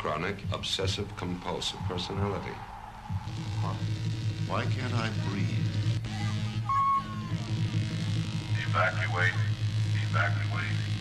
chronic obsessive-compulsive personality. Why can't I breathe? Evacuate. Evacuate.